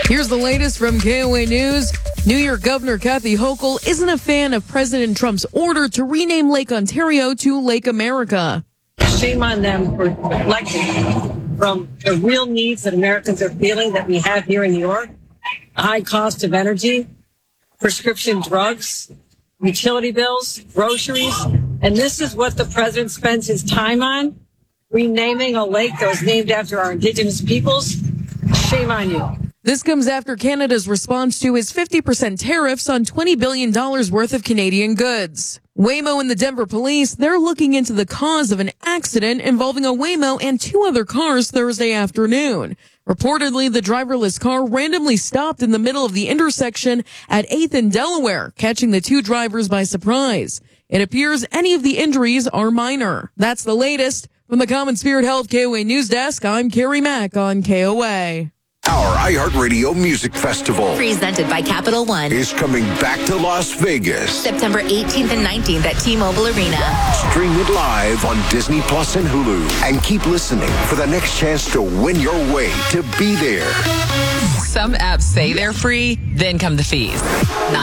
Here's the latest from KOA News. New York Governor Kathy Hochul isn't a fan of President Trump's order to rename Lake Ontario to Lake America. Shame on them for neglecting from the real needs that Americans are feeling that we have here in New York. A high cost of energy, prescription drugs, utility bills, groceries. And this is what the president spends his time on, renaming a lake that was named after our indigenous peoples. Shame on you. This comes after Canada's response to his 50% tariffs on $20 billion worth of Canadian goods. Waymo and the Denver police, they're looking into the cause of an accident involving a Waymo and two other cars Thursday afternoon. Reportedly, the driverless car randomly stopped in the middle of the intersection at 8th and Delaware, catching the two drivers by surprise. It appears any of the injuries are minor. That's the latest. From the Common Spirit Health KOA News Desk, I'm Carrie Mack on KOA. Our iHeartRadio Music Festival, presented by Capital One, is coming back to Las Vegas. September 18th and 19th at T-Mobile Arena. Stream it live on Disney Plus and Hulu. And keep listening for the next chance to win your way to be there. Some apps say they're free, then come the fees. Not